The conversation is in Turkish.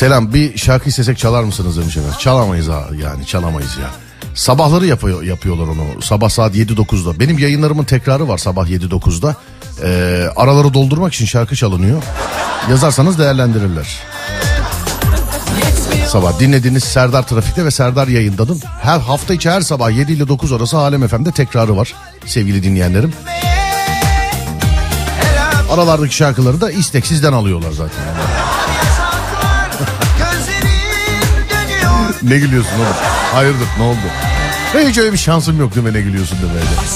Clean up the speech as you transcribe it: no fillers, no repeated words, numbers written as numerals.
Selam, bir şarkı istesek çalar mısınız demiş efendim. Çalamayız ha, yani çalamayız ya. Sabahları yapıyorlar onu. Sabah saat 7-9'da. Benim yayınlarımın tekrarı var sabah 7-9'da. Araları doldurmak için şarkı çalınıyor. Yazarsanız değerlendirirler. Sabah dinlediğiniz Serdar Trafik'te ve Serdar Yayında'nın her hafta içi her sabah 7 ile 9 arası Alem FM'de tekrarı var sevgili dinleyenlerim. Aralardaki şarkıları da istek sizden alıyorlar zaten. Ne gülüyorsun oğlum? Hayırdır, ne oldu? Hiç öyle bir şansım yok değil mi, ne gülüyorsun demeye.